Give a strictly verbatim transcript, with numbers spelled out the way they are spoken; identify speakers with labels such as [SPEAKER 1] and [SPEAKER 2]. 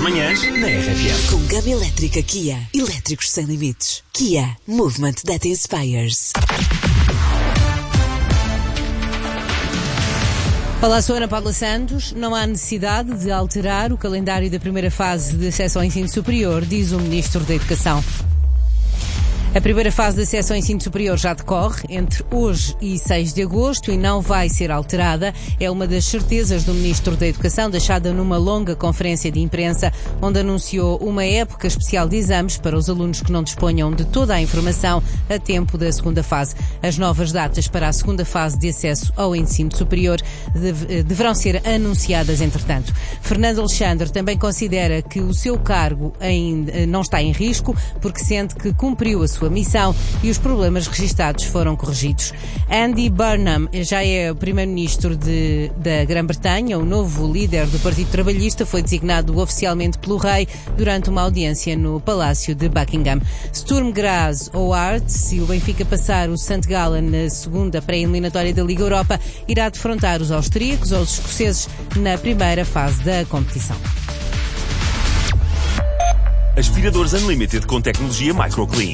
[SPEAKER 1] manhãs na R F M.
[SPEAKER 2] Com gama elétrica Kia. Elétricos sem limites. Kia. Movement that inspires.
[SPEAKER 3] Olá, sou Ana Paula Santos. Não há necessidade de alterar o calendário da primeira fase de acesso ao ensino superior, diz o Ministro da Educação. A primeira fase de acesso ao ensino superior já decorre entre hoje e seis de agosto e não vai ser alterada. É uma das certezas do Ministro da Educação, deixada numa longa conferência de imprensa, onde anunciou uma época especial de exames para os alunos que não disponham de toda a informação a tempo da segunda fase. As novas datas para a segunda fase de acesso ao ensino superior deve, deverão ser anunciadas entretanto. Fernando Alexandre também considera que o seu cargo em, não está em risco, porque sente que cumpriu a sua missão e os problemas registados foram corrigidos. Andy Burnham já é o primeiro-ministro de, da Grã-Bretanha. O novo líder do Partido Trabalhista foi designado oficialmente pelo rei durante uma audiência no Palácio de Buckingham. Sturm Graz ou Art, se o Benfica passar o St. Gallen na segunda pré-eliminatória da Liga Europa, irá defrontar os austríacos ou os escoceses na primeira fase da competição.
[SPEAKER 1] Aspiradores Unlimited com tecnologia Microclean.